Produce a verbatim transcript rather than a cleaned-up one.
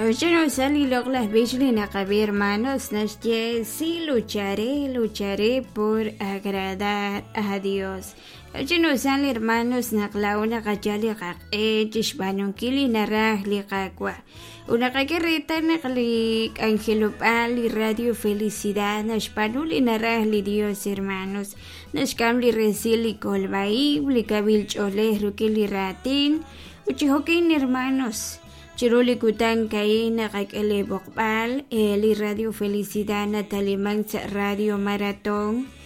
Yo no salí las Bichlin a caber hermanos, Nasye, sí lucharé, lucharé por agradar a Dios. Yo no salí hermanos, Naklauna Gajali Gak, Chishbanon Kili Narahli Gagua. Una caquerrita Nakli Angelopal y Radio Felicidad, Nashpanuli Narahli Dios hermanos. Nashkamli Resili Colbaí, Blicabil Chole, Rukili Ratin, Uchihokin hermanos. Chiruli kutan kaina kakele bokbal, eli Radio Felicidad Natalimang sa Radio Maratón,